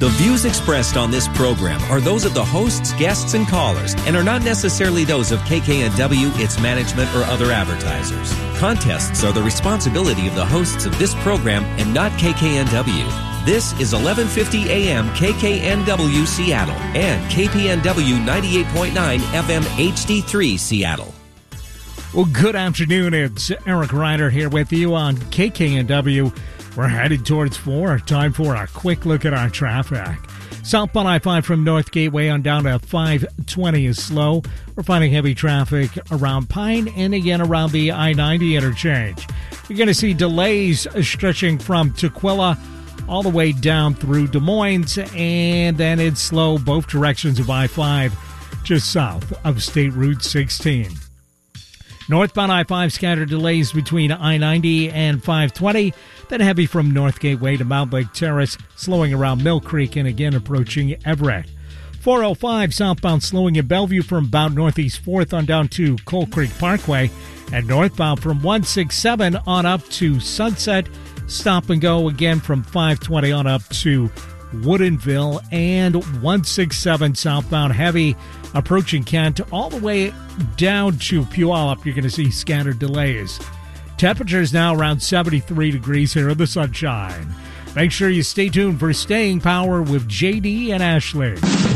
The views expressed on this program are those of the hosts, guests, and callers and are not necessarily those of KKNW, its management, or other advertisers. Contests are the responsibility of the hosts of this program and not KKNW. This is 1150 AM KKNW Seattle and KPNW 98.9 FM HD3 Seattle. Well, good afternoon. It's Eric Ryder here with you on KKNW. We're headed towards 4. Time for a quick look at our traffic. Southbound I-5 from North Gateway on down to 520 is slow. We're finding heavy traffic around Pine and again around the I-90 interchange. You're going to see delays stretching from Tukwila all the way down through Des Moines, and then it's slow both directions of I-5 just south of State Route 16. Northbound I-5 scattered delays between I-90 and 520, then heavy from North Gateway to Mount Lake Terrace, slowing around Mill Creek and again approaching Everett. 405 southbound slowing in Bellevue from about Northeast 4th on down to Coal Creek Parkway, and northbound from 167 on up to Sunset, stop and go again from 520 on up to Woodinville, and 167 southbound heavy approaching Kent all the way down to Puyallup. You're going to see scattered delays. Temperatures now around 73 degrees here in the sunshine. Make sure you stay tuned for Staying Power with JD and Ashley.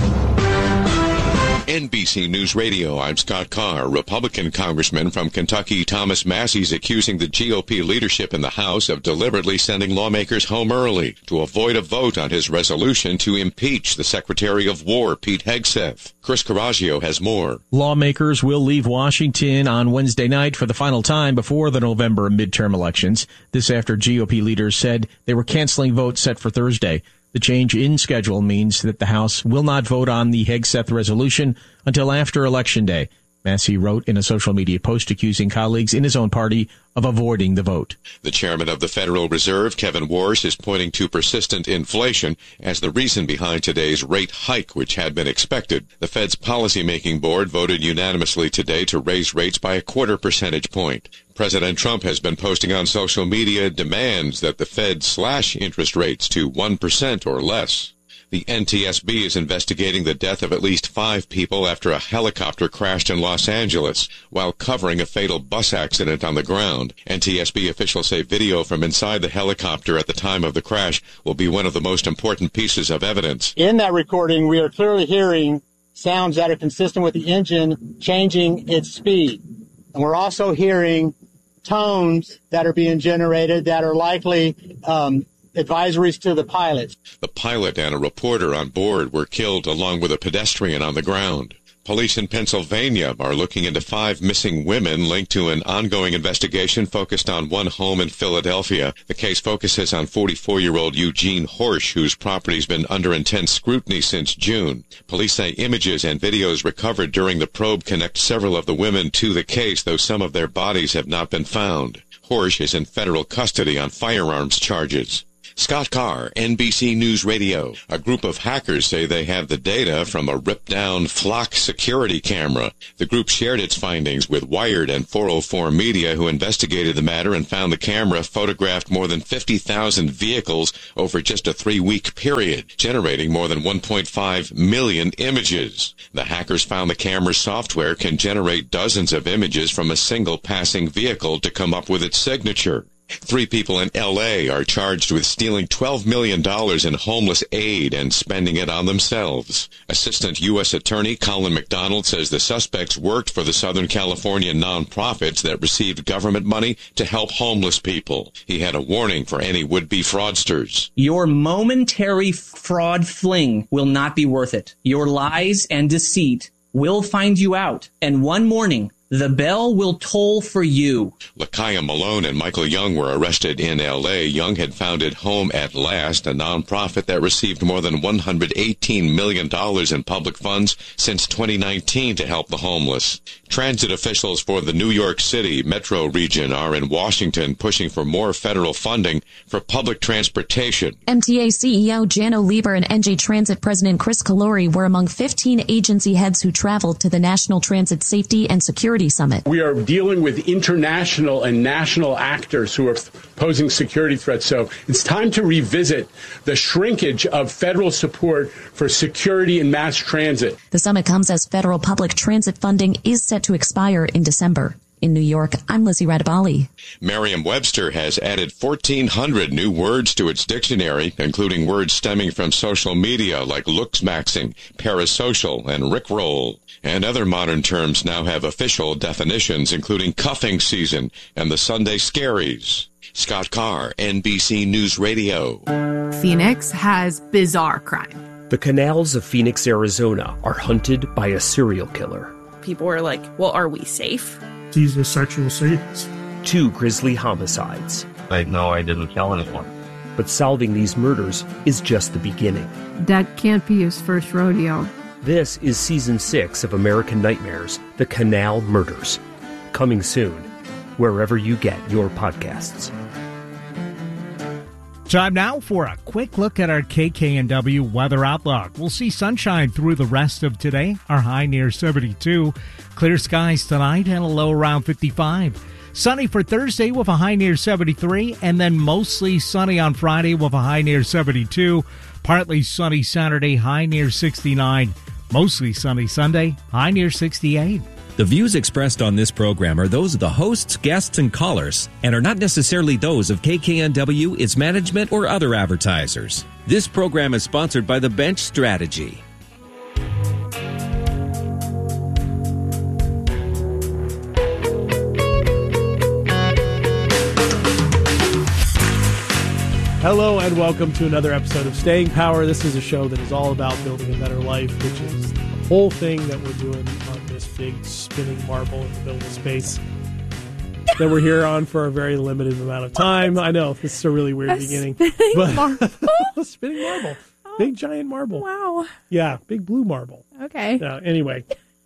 NBC News Radio, I'm Scott Carr. Republican Congressman from Kentucky Thomas Massie is accusing the GOP leadership in the House of deliberately sending lawmakers home early to avoid a vote on his resolution to impeach the Secretary of War, Pete Hegseth. Chris Coraggio has more. Lawmakers will leave Washington on Wednesday night for the final time before the November midterm elections. This after GOP leaders said they were canceling votes set for Thursday. The change in schedule means that the House will not vote on the Hegseth resolution until after Election Day. Massie wrote in a social media post accusing colleagues in his own party of avoiding the vote. The chairman of the Federal Reserve, Kevin Warsh, is pointing to persistent inflation as the reason behind today's rate hike, which had been expected. The Fed's policymaking board voted unanimously today to raise rates by 0.25 percentage point. President Trump has been posting on social media demands that the Fed slash interest rates to 1% or less. The NTSB is investigating the death of at least 5 people after a helicopter crashed in Los Angeles while covering a fatal bus accident on the ground. NTSB officials say video from inside the helicopter at the time of the crash will be one of the most important pieces of evidence. In that recording, we are clearly hearing sounds that are consistent with the engine changing its speed. And we're also hearing tones that are being generated that are likely advisories to the pilots. The pilot and a reporter on board were killed along with a pedestrian on the ground. Police in Pennsylvania are looking into 5 missing women linked to an ongoing investigation focused on one home in Philadelphia. The case focuses on 44-year-old Eugene Horsch, whose property's been under intense scrutiny since June. Police say images and videos recovered during the probe connect several of the women to the case, though some of their bodies have not been found. Horsch is in federal custody on firearms charges. Scott Carr, NBC News Radio. A group of hackers say they have the data from a ripped-down Flock security camera. The group shared its findings with Wired and 404 Media, who investigated the matter and found the camera photographed more than 50,000 vehicles over just a 3-week period, generating more than 1.5 million images. The hackers found the camera's software can generate dozens of images from a single passing vehicle to come up with its signature. 3 people in L.A. are charged with stealing $12 million in homeless aid and spending it on themselves. Assistant U.S. Attorney Colin McDonald says the suspects worked for the Southern California nonprofits that received government money to help homeless people. He had a warning for any would-be fraudsters. Your momentary fraud fling will not be worth it. Your lies and deceit will find you out. And one morning, the bell will toll for you. Lakaya Malone and Michael Young were arrested in L.A. Young had founded Home at Last, a nonprofit that received more than $118 million in public funds since 2019 to help the homeless. Transit officials for the New York City metro region are in Washington pushing for more federal funding for public transportation. MTA CEO Janno Lieber and NJ Transit President Chris Calori were among 15 agency heads who traveled to the National Transit Safety and Security Security Summit. We are dealing with international and national actors who are posing security threats. So it's time to revisit the shrinkage of federal support for security and mass transit. The summit comes as federal public transit funding is set to expire in December. In New York, I'm Lizzie Radabali. Merriam-Webster has added 1,400 new words to its dictionary, including words stemming from social media like looksmaxing, parasocial, and rickroll. And other modern terms now have official definitions, including cuffing season and the Sunday scaries. Scott Carr, NBC News Radio. Phoenix has bizarre crime. The canals of Phoenix, Arizona are hunted by a serial killer. People are like, well, are we safe? He's a sexual sadist. 2 grisly homicides. I didn't kill anyone. But solving these murders is just the beginning. That can't be his first rodeo. This is Season 6 of American Nightmares, The Canal Murders. Coming soon, wherever you get your podcasts. Time now for a quick look at our KKNW weather outlook. We'll see sunshine through the rest of today. Our high near 72. Clear skies tonight and a low around 55. Sunny for Thursday with a high near 73. And then mostly sunny on Friday with a high near 72. Partly sunny Saturday, high near 69. Mostly sunny Sunday, high near 68. The views expressed on this program are those of the hosts, guests, and callers, and are not necessarily those of KKNW, its management, or other advertisers. This program is sponsored by The Bench Strategy. Hello and welcome to another episode of Staying Power. This is a show that is all about building a better life, which is the whole thing that we're doing on this big spinning marble in the middle of space that we're here on for a very limited amount of time. I know, this is a really weird beginning. Spinning marble? Spinning marble. Big giant marble. Wow. Yeah, big blue marble. Okay. Anyway,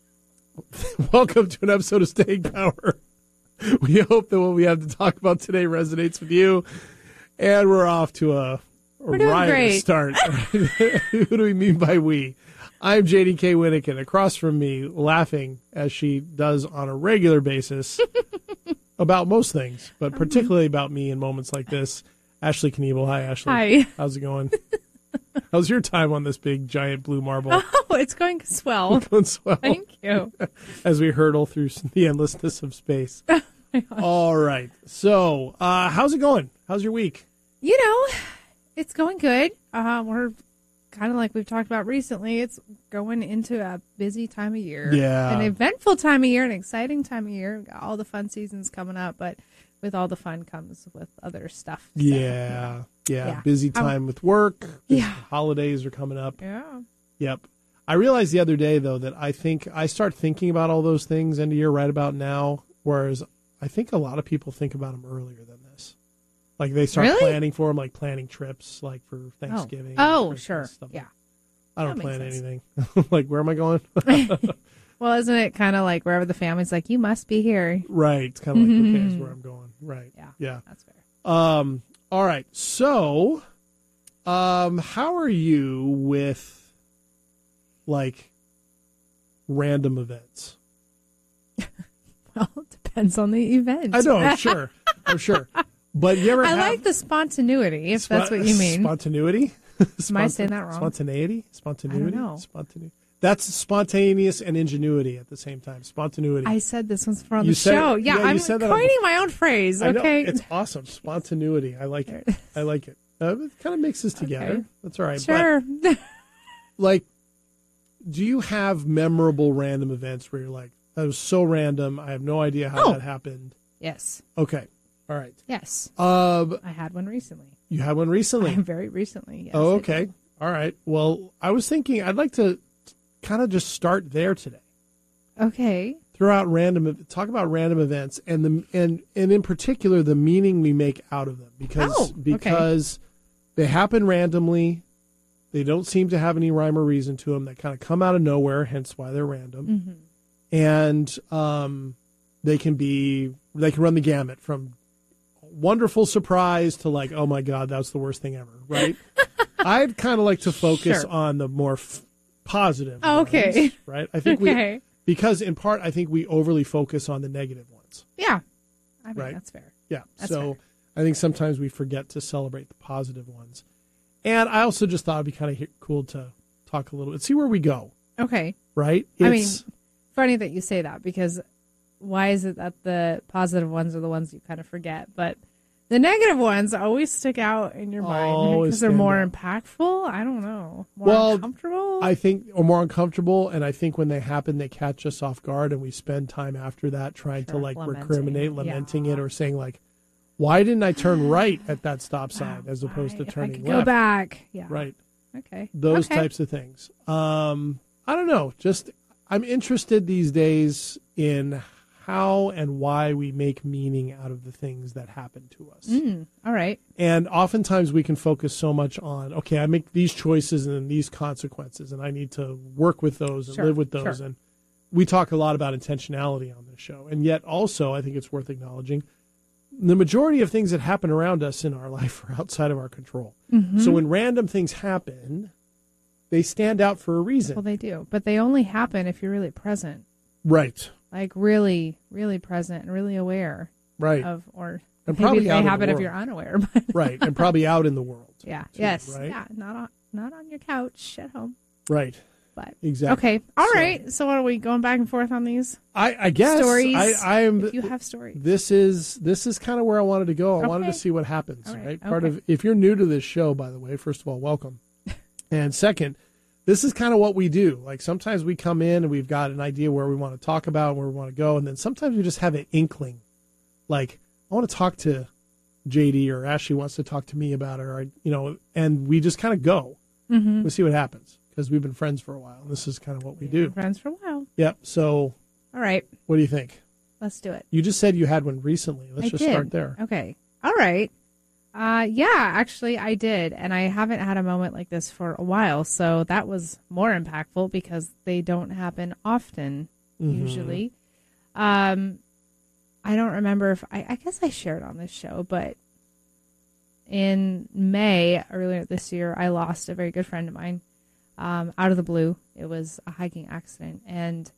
welcome to an episode of Staying Power. We hope that what we have to talk about today resonates with you. And we're off to a riot start. Who do we mean by we? I'm JDK Winnick, across from me, laughing as she does on a regular basis about most things, but particularly about me in moments like this. Ashley Kniebel. Hi, Ashley. Hi. How's it going? How's your time on this big, giant blue marble? Oh, it's going swell. It's going swell. Thank you. As we hurtle through the endlessness of space. All right. So, how's it going? How's your week? You know, it's going good. We're kind of like we've talked about recently. It's going into a busy time of year. Yeah. An eventful time of year, an exciting time of year. We've got all the fun seasons coming up, but with all the fun comes with other stuff. So, yeah. Busy time with work. Holidays are coming up. Yeah. Yep. I realized the other day, though, that I start thinking about all those things end of year right about now, whereas I think a lot of people think about them earlier than this. Like they start planning for them, like planning trips, like for Thanksgiving. Oh, sure. Yeah. I don't plan anything. Like, where am I going? Well, isn't it kind of like wherever the family's like, you must be here. Right. It's kind of like, okay, here's where I'm going. Right. Yeah. That's fair. All right. So, how are you with like random events? Well, it depends on the event. I know. I'm sure. But you ever like the spontaneity, if that's what you mean. Spontaneity? Am I saying that wrong? Spontaneity? I don't know. Spontaneity. That's spontaneous and ingenuity at the same time. Spontaneity. I said this one's for on the show. Yeah, I'm coining my own phrase, okay? I know. It's awesome. Spontaneity. I like it. It kind of mixes together. Okay. That's all right. Sure. But, like, do you have memorable random events where you're like, that was so random, I have no idea how that happened? Yes. Okay. All right. Yes. I had one recently. You had one recently? Very recently, yes. Oh, okay. All right. Well, I was thinking I'd like to kind of just start there today. Okay. Talk about random events and in particular the meaning we make out of them because they happen randomly. They don't seem to have any rhyme or reason to them. They kind of come out of nowhere, hence why they're random. Mm-hmm. And they can run the gamut from wonderful surprise to like, oh my God, that's the worst thing ever, right? I'd kind of like to focus on the more positive ones, right? I think Because in part, I think we overly focus on the negative ones. Yeah. I mean, right? That's fair. Yeah. That's so fair. I think sometimes we forget to celebrate the positive ones. And I also just thought it'd be kind of cool to talk a little bit, see where we go. Okay. Right? I mean, funny that you say that, because why is it that the positive ones are the ones you kind of forget? But the negative ones always stick out in your mind because they're more impactful. I don't know. More uncomfortable? I think, or more uncomfortable. And I think when they happen, they catch us off guard, and we spend time after that trying to lamenting it, or saying like, why didn't I turn right at that stop sign as opposed to turning left? Go back. Yeah. Right. Okay. Those types of things. I don't know. Just, I'm interested these days in how and why we make meaning out of the things that happen to us. All right. And oftentimes we can focus so much on, okay, I make these choices and these consequences, and I need to work with those and live with those. And we talk a lot about intentionality on this show. And yet also, I think it's worth acknowledging, the majority of things that happen around us in our life are outside of our control. So when random things happen, they stand out for a reason. Well, they do. But they only happen if you're really present. Right. Like really, really present and really aware. Right. Of, or and maybe they happen if you're unaware. But right. And probably out in the world. Yeah. Too, yes. Right? Yeah. Not on your couch at home. Right. But exactly. Okay. All right. So what are we going back and forth on these? I guess stories. I am. If you have stories. This is kind of where I wanted to go. I wanted to see what happens. All right. Right. Part of, if you're new to this show, by the way, first of all, welcome. And second, this is kind of what we do. Like sometimes we come in and we've got an idea where we want to talk about, where we want to go, and then sometimes we just have an inkling. Like, I want to talk to JD, or Ashley wants to talk to me about it, or and we just kind of go. We'll see what happens, because we've been friends for a while, and this is kind of what we do. Friends for a while. Yep. So, all right. What do you think? Let's do it. You just said you had one recently. Let's just start there. Okay. All right. Yeah, actually I did. And I haven't had a moment like this for a while. So that was more impactful because they don't happen often, usually. I don't remember if I guess I shared on this show, but in May earlier this year, I lost a very good friend of mine out of the blue. It was a hiking accident, and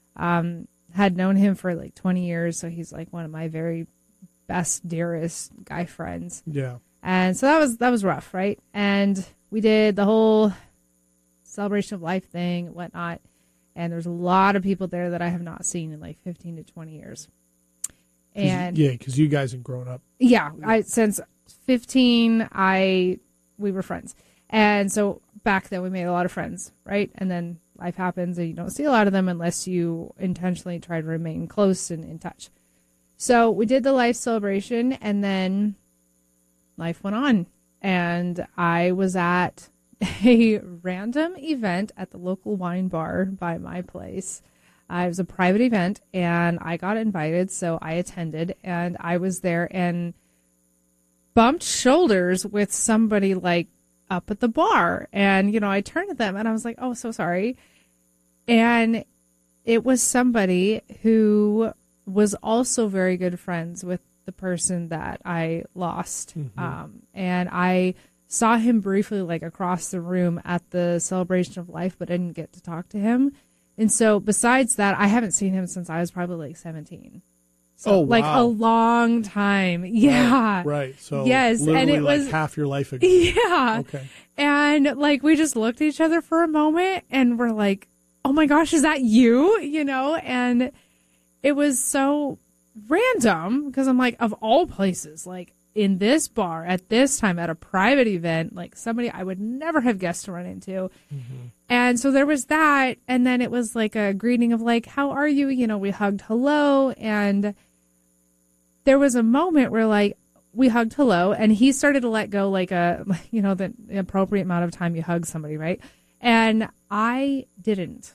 had known him for like 20 years. So he's like one of my very best, dearest guy friends. Yeah. And so that was rough, right? And we did the whole celebration of life thing and whatnot. And there's a lot of people there that I have not seen in like 15 to 20 years. And because you guys have grown up. Yeah, since 15, we were friends. And so back then we made a lot of friends, right? And then life happens and you don't see a lot of them unless you intentionally try to remain close and in touch. So we did the life celebration, and then life went on. And I was at a random event at the local wine bar by my place. It was a private event, and I got invited, so I attended. And I was there and bumped shoulders with somebody like up at the bar. And, I turned to them, and I was like, oh, so sorry. And it was somebody who was also very good friends with the person that I lost. And I saw him briefly like across the room at the celebration of life, but didn't get to talk to him. And so besides that, I haven't seen him since I was probably like 17. So like a long time. Yeah. Right. So yes. And it was like half your life ago. Yeah. Okay. And like, we just looked at each other for a moment and we're like, oh my gosh, is that you? And it was so random because I'm like, of all places, like in this bar at this time at a private event, like somebody I would never have guessed to run into. And so there was that. And then it was like a greeting of like, how are you? We hugged hello. And there was a moment where like we hugged hello and he started to let go like the appropriate amount of time you hug somebody, right? And I didn't.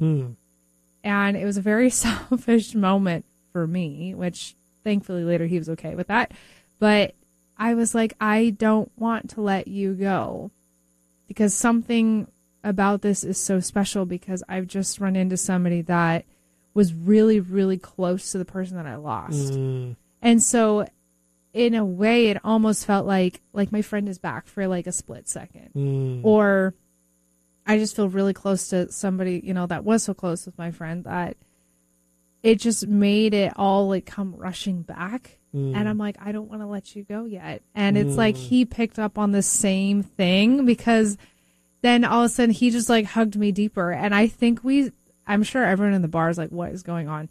And it was a very selfish moment for me, which thankfully later he was okay with that. But I was like, I don't want to let you go because something about this is so special because I've just run into somebody that was really, really close to the person that I lost. And so in a way, it almost felt like my friend is back for like a split second. Or I just feel really close to somebody, that was so close with my friend that it just made it all like come rushing back. And I'm like, I don't want to let you go yet. And it's like he picked up on the same thing, because then all of a sudden he just like hugged me deeper. And I think I'm sure everyone in the bar is like, what is going on?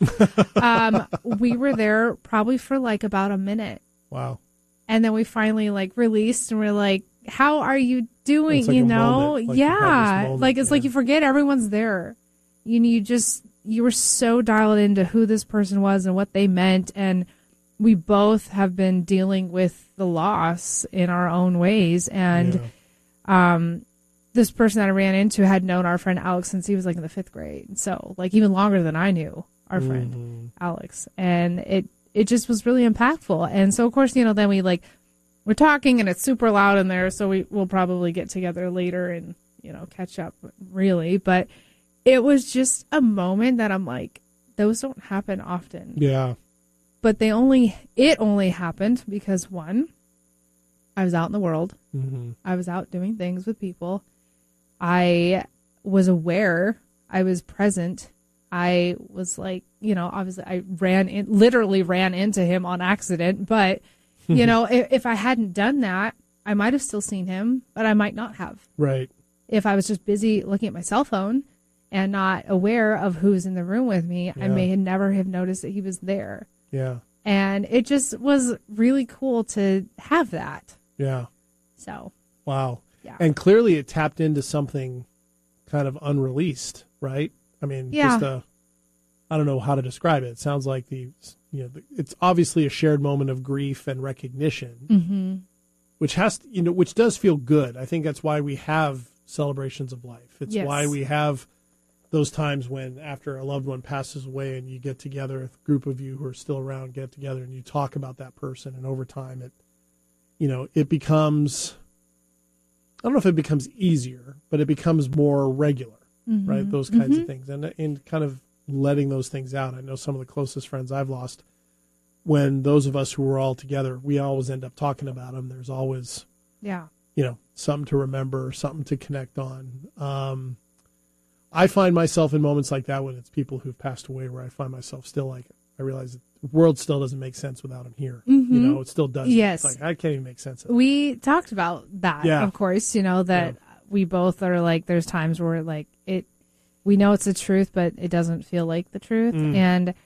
We were there probably for like about a minute. Wow. And then we finally like released, and we're like, how are you doing? Like moment. Yeah. Like it's like you forget everyone's there. You were so dialed into who this person was and what they meant. And we both have been dealing with the loss in our own ways. And this person that I ran into had known our friend Alex since he was like in the 5th grade. So like even longer than I knew our friend Alex. And it just was really impactful. And so of course, then we're talking and it's super loud in there. So we'll probably get together later and, catch up really. But it was just a moment that I'm like, those don't happen often. Yeah. But it only happened because, one, I was out in the world. I was out doing things with people. I was aware. I was present. I was like, obviously I literally ran into him on accident. But, if I hadn't done that, I might have still seen him, but I might not have. Right. If I was just busy looking at my cell phone and not aware of who's in the room with me, I may never have noticed that he was there. Yeah. And it just was really cool to have that. Yeah. So. Wow. Yeah. And clearly it tapped into something kind of unreleased, right? I mean, I don't know how to describe it. It sounds like it's obviously a shared moment of grief and recognition, which does feel good. I think that's why we have celebrations of life. It's why we have those times when after a loved one passes away and you get together, a group of you who are still around get together and you talk about that person, and over time it becomes, I don't know if it becomes easier, but it becomes more regular, right? Those kinds of things, and kind of letting those things out. I know some of the closest friends I've lost, when those of us who were all together, we always end up talking about them. There's always, something to remember, something to connect on. I find myself in moments like that when it's people who've passed away, where I find myself still like, I realize the world still doesn't make sense without him here. It still doesn't. Yes. It's like, I can't even make sense of it. We talked about that, of course, that we both are like, there's times where like we know it's the truth, but it doesn't feel like the truth. And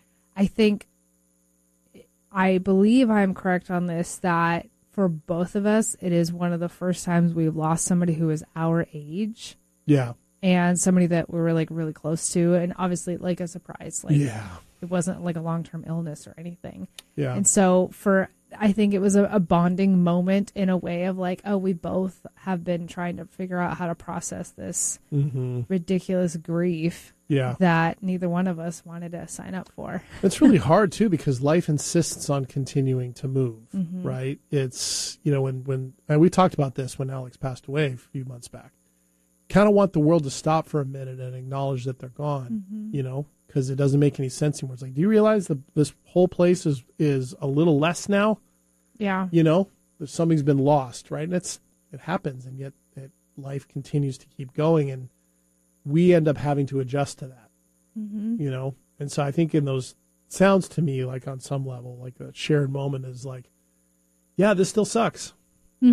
I believe I'm correct on this, that for both of us, it is one of the first times we've lost somebody who is our age. Yeah. And somebody that we were like really close to, and obviously like a surprise. Like it wasn't like a long-term illness or anything. Yeah. And so I think it was a bonding moment in a way of like, oh, we both have been trying to figure out how to process this ridiculous grief that neither one of us wanted to sign up for. It's really hard too, because life insists on continuing to move, right? It's, when and we talked about this when Alex passed away a few months back. Kind of want the world to stop for a minute and acknowledge that they're gone, because it doesn't make any sense anymore. It's like, do you realize this whole place is a little less now? Yeah. Something's been lost, right? And it happens, and yet life continues to keep going, and we end up having to adjust to that, And so I think in those, sounds to me like on some level, like a shared moment is like, yeah, this still sucks. Well,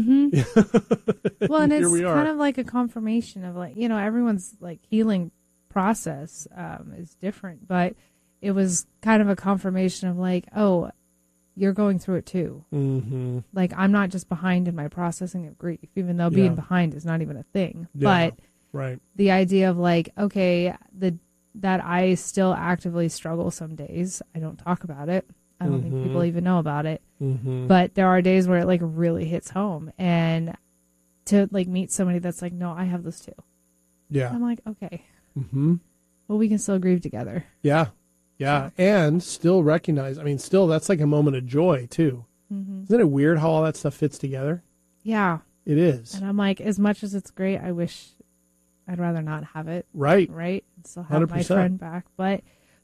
and it's kind of like a confirmation of like, everyone's like healing process is different, but it was kind of a confirmation of like, oh, you're going through it too. Like, I'm not just behind in my processing of grief, even though being behind is not even a thing. But the idea of like, okay, that I still actively struggle some days. I don't talk about it. I don't think people even know about it. But there are days where it like really hits home, and to like meet somebody that's like, no, I have this too. Yeah. I'm like, okay. Well, we can still grieve together. Yeah. Yeah. So. And still recognize, still that's like a moment of joy too. Isn't it weird how all that stuff fits together? Yeah. It is. And I'm like, as much as it's great, I wish I'd rather not have it. Right. Right. And still have 100%. My friend back. But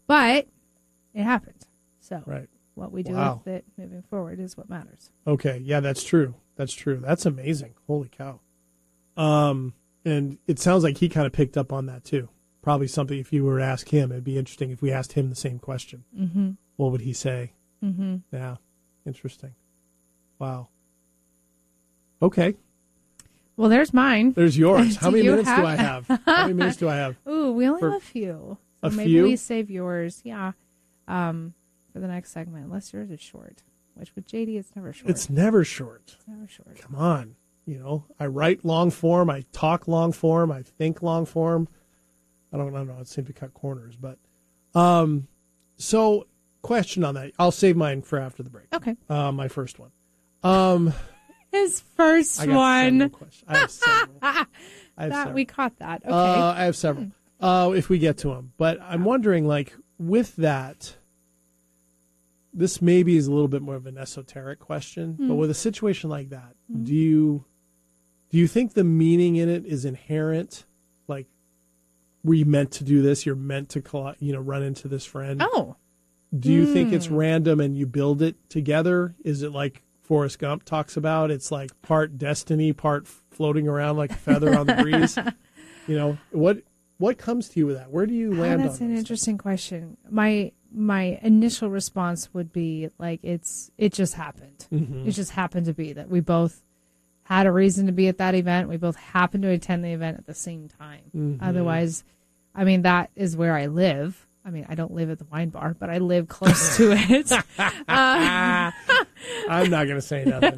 it happened. So what we do with it moving forward is what matters. Okay. Yeah, that's true. That's true. That's amazing. Holy cow. And it sounds like he kind of picked up on that too. Probably something, if you were to ask him, it'd be interesting if we asked him the same question. Mm-hmm. What would he say? Mm-hmm. Yeah. Interesting. Wow. Okay. Well, there's mine. There's yours. How many minutes have... do I have? How many minutes do I have? Ooh, we only have a few. So maybe we save yours. Yeah. For the next segment, unless yours is short, which with JD, it's never short. It's never short. It's never short. Come on. You know, I write long form. I talk long form. I think long form. I don't know. It seems to cut corners, but, so question on that. I'll save mine for after the break. Okay. My first one. His first one. I have several. We caught that. Okay. I have several. If we get to them, but I'm wondering, like, with that, this maybe is a little bit more of an esoteric question, but with a situation like that, do you think the meaning in it is inherent? Like, were you meant to do this? You're meant to, run into this friend. Oh. Do you think it's random and you build it together? Is it like Forrest Gump talks about? It's like part destiny, part floating around like a feather on the breeze. You know, what comes to you with that? Where do you land on that's an interesting question. My initial response would be like it just happened. Mm-hmm. It just happened to be that we both had a reason to be at that event. We both happened to attend the event at the same time. Mm-hmm. Otherwise, I mean, that is where I live. I mean, I don't live at the wine bar, but I live close to it. I'm not going to say nothing.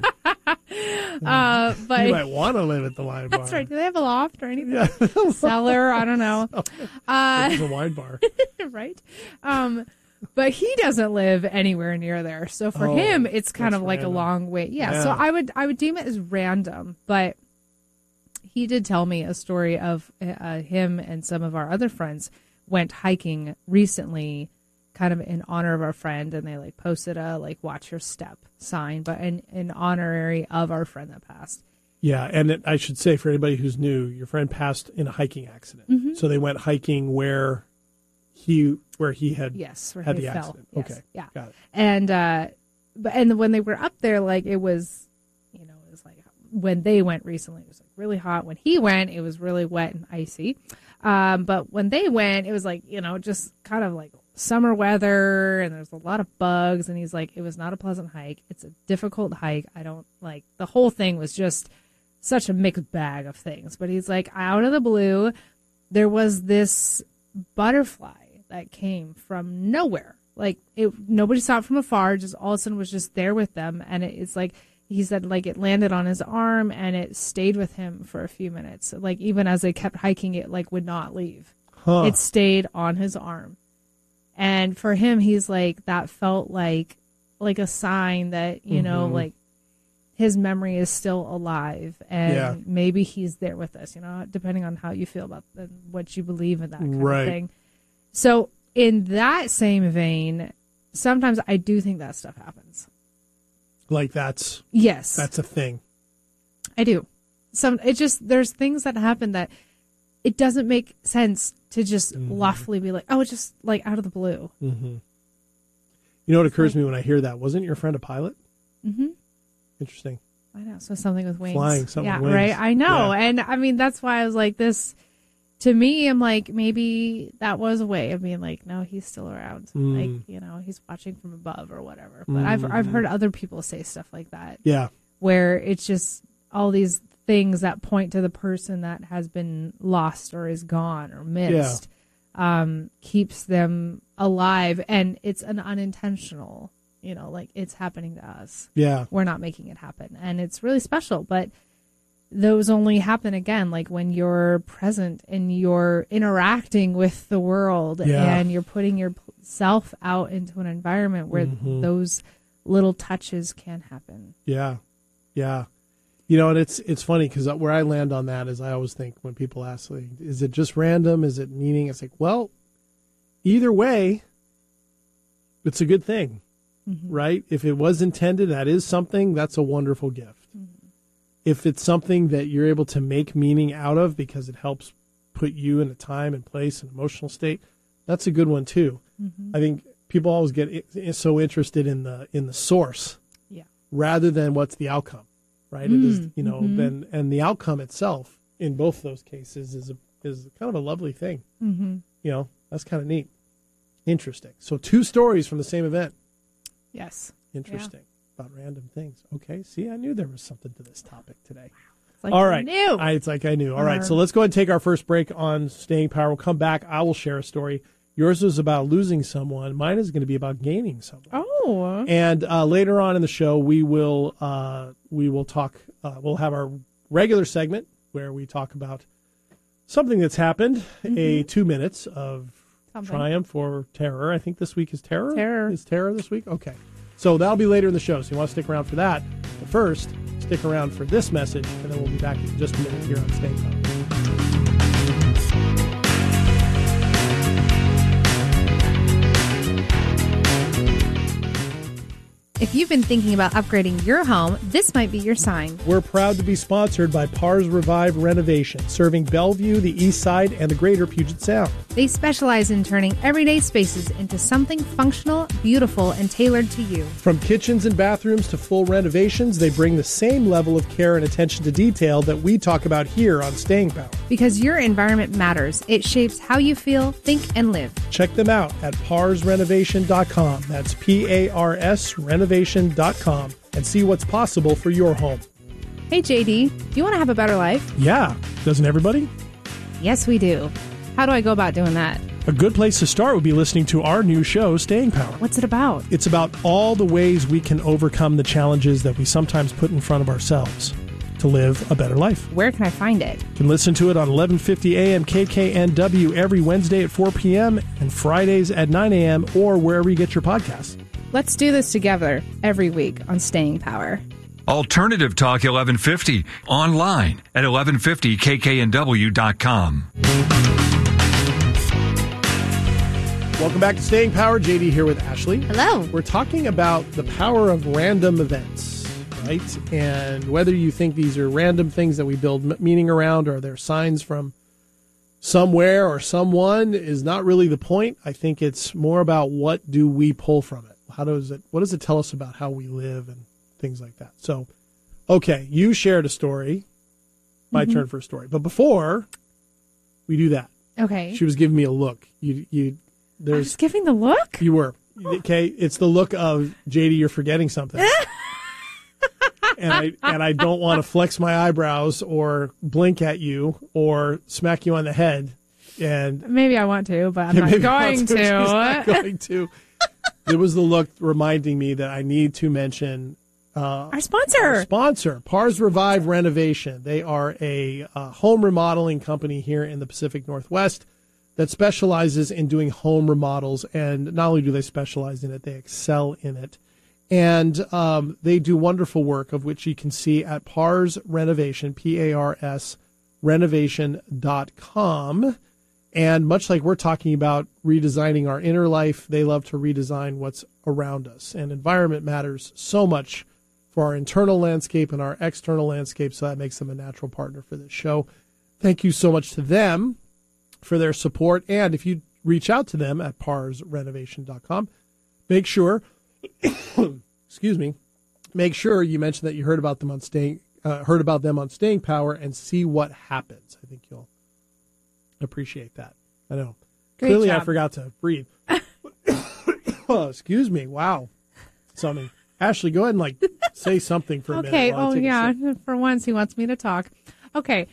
But you might want to live at the wine bar. That's right. Do they have a loft or anything? Yeah. Cellar? I don't know. It's a wine bar. Right. But he doesn't live anywhere near there. So for him, it's kind of like random. A long way. Yeah. So I would deem it as random, but he did tell me a story of him and some of our other friends went hiking recently, kind of in honor of our friend, and they like posted a like watch your step sign, but in honorary of our friend that passed. Yeah, and I should say for anybody who's new, your friend passed in a hiking accident. Mm-hmm. So they went hiking where he had had the accident. Yes. Okay, yeah, got it. And when they were up there, like it was like when they went recently, it was like really hot. When he went, it was really wet and icy. But when they went, it was like, just kind of like summer weather, and there's a lot of bugs. And he's like, it was not a pleasant hike. It's a difficult hike. I don't like, the whole thing was just such a mixed bag of things. But he's like, out of the blue, there was this butterfly that came from nowhere. Like nobody saw it from afar, just all of a sudden was just there with them. And it's like, he said, like, it landed on his arm and it stayed with him for a few minutes. Like, even as they kept hiking, it, like, would not leave. Huh. It stayed on his arm. And for him, he's like, that felt like a sign that, like, his memory is still alive. And maybe he's there with us, depending on how you feel about what you believe in, that kind of thing. So, in that same vein, sometimes I do think that stuff happens. Like that's a thing. I do. There's things that happen that it doesn't make sense to just lawfully be like, oh, it's just like out of the blue. Mm-hmm. You know what occurs to me when I hear that? Wasn't your friend a pilot? Mm-hmm. Interesting. I know. So something with wings. Flying, something with wings. Right. I know. Yeah. And I mean, that's why I was like this. To me, I'm like, maybe that was a way of being like, no, he's still around. Like, he's watching from above or whatever. But I've heard other people say stuff like that. Yeah. Where it's just all these things that point to the person that has been lost or is gone or missed, keeps them alive. And it's an unintentional, like it's happening to us. Yeah. We're not making it happen. And it's really special. But those only happen again, like when you're present and you're interacting with the world and you're putting yourself out into an environment where those little touches can happen. Yeah. Yeah. And it's funny because where I land on that is I always think when people ask, like, is it just random? Is it meaning? It's like, well, either way, it's a good thing, right? If it was intended, that is something, that's a wonderful gift. If it's something that you're able to make meaning out of because it helps put you in a time and place and emotional state, that's a good one too. I think people always get so interested in the source rather than what's the outcome, right? It is, and the outcome itself in both those cases is kind of a lovely thing. Mm-hmm. You know, that's kind of neat. Interesting. So 2 stories from the same event. Yes. Interesting. About random things. Okay. See, I knew there was something to this topic today. It's like all right. Knew. It's like I knew. All right. So let's go ahead and take our first break on Staying Power. We'll come back. I will share a story. Yours was about losing someone. Mine is going to be about gaining someone. Oh. And later on in the show, we will talk. We'll have our regular segment where we talk about something that's happened. A 2 minutes of triumph or terror. I think this week is terror. Terror. Is terror this week? Okay. So that'll be later in the show. So you want to stick around for that. But first, stick around for this message, and then we'll be back in just a minute here on Staying Power. If you've been thinking about upgrading your home, this might be your sign. We're proud to be sponsored by Pars Revive Renovation, serving Bellevue, the East Side, and the greater Puget Sound. They specialize in turning everyday spaces into something functional, beautiful, and tailored to you. From kitchens and bathrooms to full renovations, they bring the same level of care and attention to detail that we talk about here on Staying Power. Because your environment matters. It shapes how you feel, think, and live. Check them out at parsrenovation.com. That's P-A-R-S renovation.com and see what's possible for your home. Hey, JD, do you want to have a better life? Yeah. Doesn't everybody? Yes, we do. How do I go about doing that? A good place to start would be listening to our new show, Staying Power. What's it about? It's about all the ways we can overcome the challenges that we sometimes put in front of ourselves to live a better life. Where can I find it? You can listen to it on 1150 AM KKNW every Wednesday at 4 p.m. and Fridays at 9 a.m. or wherever you get your podcasts. Let's do this together every week on Staying Power. Alternative Talk 1150. Online at 1150kknw.com. Welcome back to Staying Power. JD here with Ashley. Hello. We're talking about the power of random events, right? And whether you think these are random things that we build meaning around or they're signs from somewhere or someone is not really the point. I think it's more about what do we pull from it. What does it tell us about how we live and things like that? So, okay, you shared a story. My turn for a story. But before we do that, okay, she was giving me a look. I was giving the look? You were. Okay, it's the look of, JD, you're forgetting something. and I don't want to flex my eyebrows or blink at you or smack you on the head. And maybe I want to, but I'm not going to. She's not going to. It was the look reminding me that I need to mention our sponsor, Pars Revive Renovation. They are a home remodeling company here in the Pacific Northwest that specializes in doing home remodels. And not only do they specialize in it, they excel in it. And they do wonderful work, of which you can see at Pars Renovation, P-A-R-S, renovation.com. And much like we're talking about redesigning our inner life, they love to redesign what's around us. And environment matters so much for our internal landscape and our external landscape, so that makes them a natural partner for this show. Thank you so much to them for their support. And if you reach out to them at parsrenovation.com, make sure, make sure you mention that you heard about them on Staying Power and see what happens. I think you'll appreciate that. I know. Great Clearly, job. I forgot to breathe. Oh, excuse me. Wow. Something. Ashley, go ahead and say something for a minute. Okay. Oh, yeah. For once, he wants me to talk. Okay.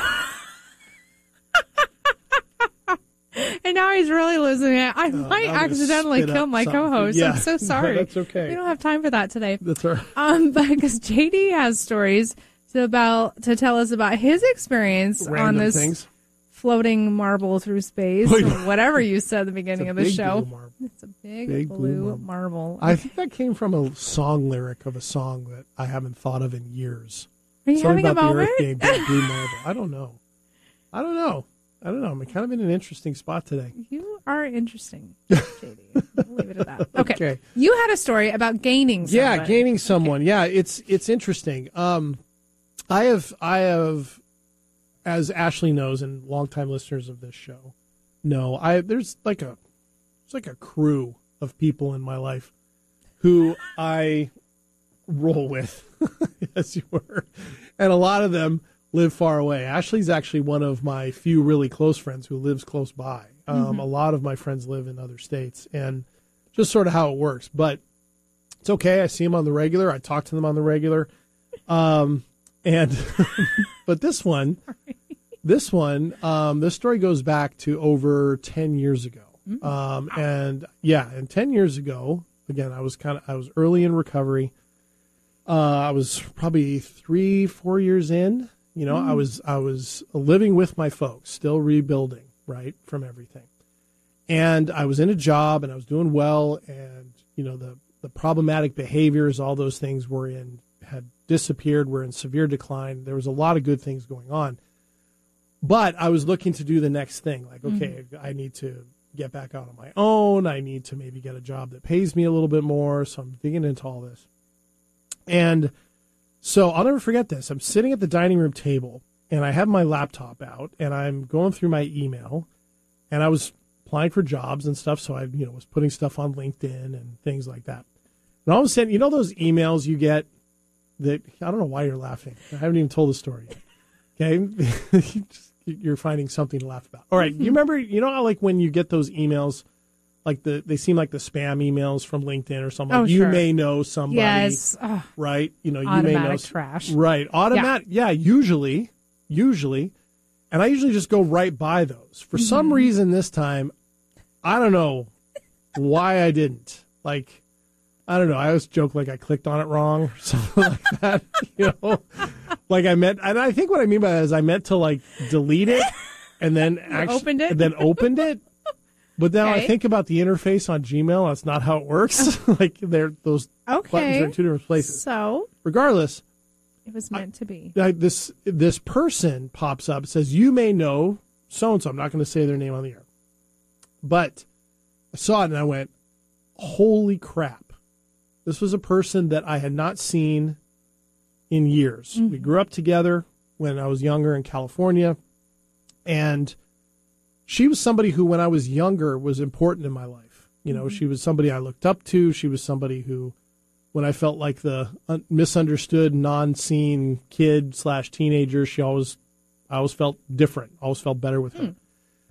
And now he's really losing it. I might accidentally kill my co-host. Yeah. I'm so sorry. That's okay. We don't have time for that today. That's all right. But because JD has stories to tell us about his experience Random on this things. Floating marble through space, or whatever you said at the beginning of the show. It's a big blue marble. I think that came from a song lyric of a song that I haven't thought of in years. Are you Something having about a the moment? Earth being big blue marble. I don't know. I'm kind of in an interesting spot today. You are interesting, JD. We'll leave it at that. Okay. You had a story about gaining someone. Yeah, gaining someone. Okay. Yeah, it's interesting. I have, as Ashley knows, and longtime listeners of this show know, there's like a crew of people in my life who I roll with, as you were, and a lot of them live far away. Ashley's actually one of my few really close friends who lives close by. A lot of my friends live in other states, and just sort of how it works. But it's okay. I see them on the regular. I talk to them on the regular. But this story goes back to over 10 years ago. And 10 years ago, again, I was early in recovery. I was probably 3-4 years in. I was living with my folks, still rebuilding, right, from everything. And I was in a job and I was doing well, and the problematic behaviors, all those things had disappeared, were in severe decline. There was a lot of good things going on. But I was looking to do the next thing. Like, okay, I need to get back out on my own. I need to maybe get a job that pays me a little bit more. So I'm digging into all this. And so I'll never forget this. I'm sitting at the dining room table, and I have my laptop out, and I'm going through my email, and I was applying for jobs and stuff. So I, was putting stuff on LinkedIn and things like that. And all of a sudden, those emails you get that, I don't know why you're laughing. I haven't even told the story yet. Okay. You're finding something to laugh about. All right. You remember, how like when you get those emails, like they seem like the spam emails from LinkedIn or something. Like you may know somebody. Yes. Right. You may know. Automatic trash. Right. Automatic. Yeah. Usually. And I usually just go right by those. For some reason this time, I don't know why I didn't. Like, I don't know. I always joke like I clicked on it wrong or something like that. Like I meant, and I think what I mean by that is I meant to like delete it and then opened it. But then I think about the interface on Gmail. That's not how it works. Like those buttons are in two different places. So regardless, it was meant to be. This person pops up, says, "You may know so-and-so." I'm not going to say their name on the air. But I saw it and I went, holy crap. This was a person that I had not seen in years. We grew up together when I was younger in California. And she was somebody who, when I was younger, was important in my life. She was somebody I looked up to. She was somebody who, when I felt like the misunderstood, non-seen kid/teenager, I always felt different. I always felt better with her.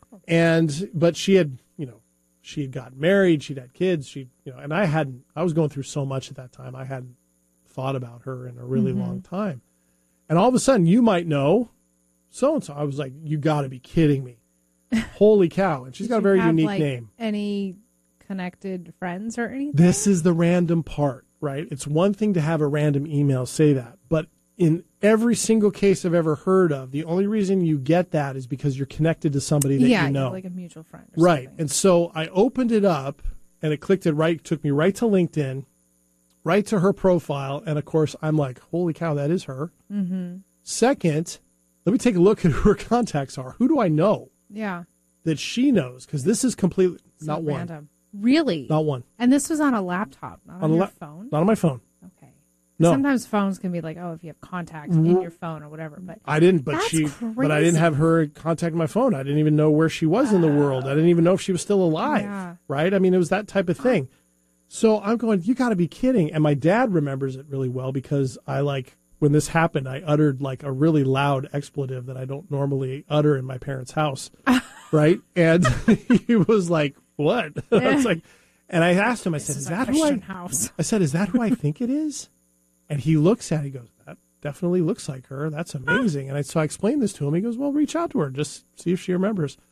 But she had gotten married, she'd had kids, and I was going through so much at that time. I hadn't thought about her in a really long time. And all of a sudden, you might know so-and-so. I was like, you got to be kidding me. Holy cow. And she's got a very unique name. Any connected friends or anything? This is the random part, right? It's one thing to have a random email say that, but in every single case I've ever heard of, the only reason you get that is because you're connected to somebody that you know. Like a mutual friend. Or right. Something. And so I opened it up and it took me right to LinkedIn, right to her profile. And of course, I'm like, holy cow, that is her. Second, let me take a look at who her contacts are. Who do I know? Yeah. That she knows? Because this is completely not one. Random. Really? Not one. And this was on a laptop, not on your phone? Not on my phone. Okay. No. Sometimes phones can be like, if you have contacts in your phone or whatever. But I didn't. But crazy. But I didn't have her contact my phone. I didn't even know where she was in the world. I didn't even know if she was still alive. Yeah. Right? I mean, it was that type of thing. So I'm going, you got to be kidding. And my dad remembers it really well because when this happened, I uttered like a really loud expletive that I don't normally utter in my parents' house. Right? And he was like, what? I was like, and I asked him, I said, is that who is that who I think it is? And he looks at it, he goes, that definitely looks like her. That's amazing. And so I explained this to him. He goes, well, reach out to her. Just see if she remembers.